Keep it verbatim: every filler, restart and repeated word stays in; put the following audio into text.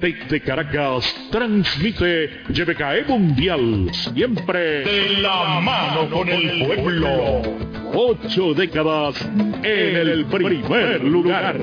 Desde Caracas, transmite Y B K E Mundial, siempre de la mano con el pueblo. Ocho décadas en el primer lugar.